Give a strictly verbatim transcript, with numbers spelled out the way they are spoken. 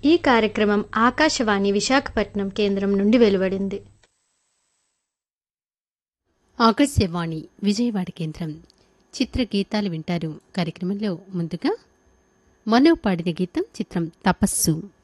ఈ కార్యక్రమం ఆకాశవాణి విశాఖపట్నం కేంద్రం నుండి వెలువడింది. ఆకాశవాణి విజయవాడ కేంద్రం చిత్ర గీతాలు వింటారు. కార్యక్రమంలో ముందుగా మనో పాడిన గీతం చిత్రం తపస్సు.